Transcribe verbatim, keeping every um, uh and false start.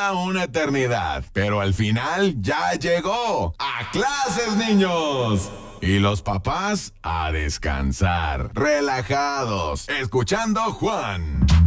toda una eternidad. Pero al final ya llegó. ¡A clases, niños! Y los papás a descansar, relajados, escuchando Juan.